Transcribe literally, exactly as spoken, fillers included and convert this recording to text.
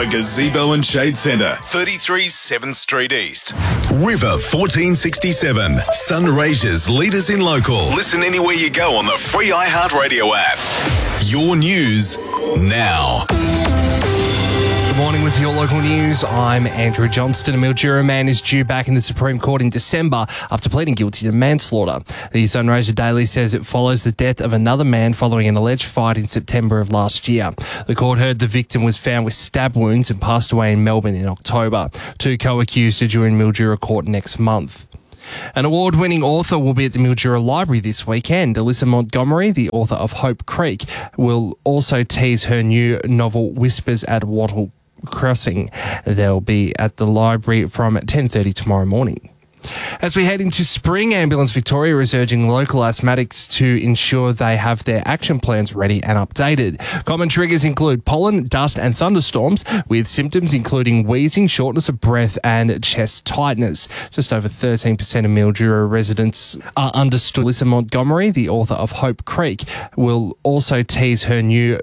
The Gazebo and Shade Centre, thirty-three seventh Street East. River fourteen sixty-seven, Sunraysia's leaders in local. Listen anywhere you go on the free iHeartRadio app. Your news now. Good morning with your local news. I'm Andrew Johnston. A Mildura man is due back in the Supreme Court in December after pleading guilty to manslaughter. The Sunraysia Daily says it follows the death of another man following an alleged fight in September of last year. The court heard the victim was found with stab wounds and passed away in Melbourne in October. Two co-accused are due in Mildura Court next month. An award-winning author will be at the Mildura Library this weekend. Alyssa Montgomery, the author of Hope Creek, will also tease her new novel Whispers at Wattle Crossing. They'll be at the library from ten thirty tomorrow morning. As we head into spring, Ambulance Victoria is urging local asthmatics to ensure they have their action plans ready and updated. Common triggers include pollen, dust and thunderstorms, with symptoms including wheezing, shortness of breath and chest tightness. Just over thirteen percent of Mildura residents are understood. Alyssa Montgomery, the author of Hope Creek, will also tease her new